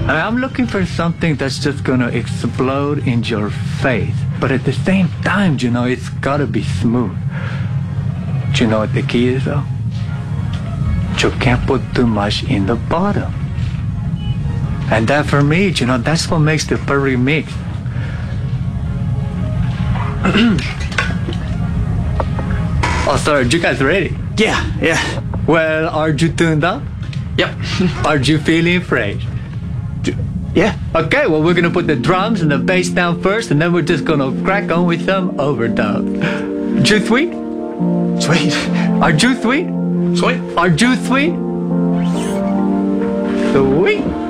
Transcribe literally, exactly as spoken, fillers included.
I mean, I'm looking for something that's just gonna explode in your face. But at the same time, you know, it's gotta be smooth. Do you know what the key is, though? You can't put too much in the bottom. And that, for me, you know, that's what makes the perfect mix. Oh, sorry, you guys ready? Yeah, yeah. Well, are you tuned up? Yep. Are you feeling fresh? Yeah. Okay, well, we're gonna put the drums and the bass down first, and then we're just gonna crack on with some overdub. You sweet? Sweet. Are you sweet? Sweet. Are you sweet? Sweet.